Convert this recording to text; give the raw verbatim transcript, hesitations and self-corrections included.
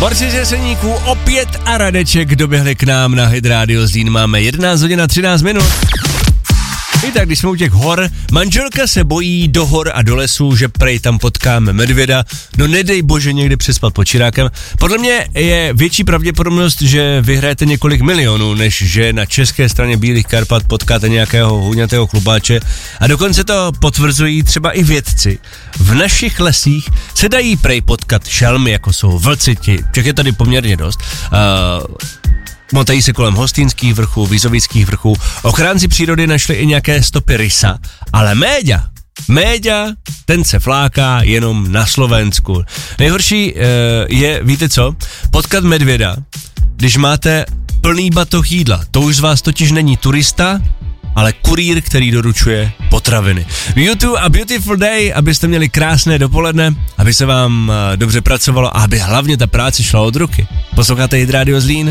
Borci z Jeseníků opět a Radeček doběhli k nám na Hit Radio Zlín. Máme jedenáct hodin a třináct minut. I tak, když jsme u těch hor, manželka se bojí do hor a do lesů, že prej tam potkáme medvěda. No nedej bože někdy přespat pod čirákem. Podle mě je větší pravděpodobnost, že vyhrajete několik milionů, než že na české straně Bílých Karpat potkáte nějakého hůňatého chlupáče. A dokonce to potvrzují třeba i vědci. V našich lesích se dají prej potkat šelmy, jako jsou vlci, těch je tady poměrně dost. Uh, Motají se kolem Hostýnských vrchů, Vizovických vrchů. Ochránci přírody našli i nějaké stopy rysa, ale méďa, méďa, ten se fláká jenom na Slovensku. Nejhorší e, je, víte co, potkat medvěda, když máte plný batoh jídla. To už z vás totiž není turista, ale kurýr, který doručuje potraviny. YouTube a Beautiful Day, abyste měli krásné dopoledne, aby se vám dobře pracovalo a aby hlavně ta práce šla od ruky. Posloucháte Hit Radio Zlín?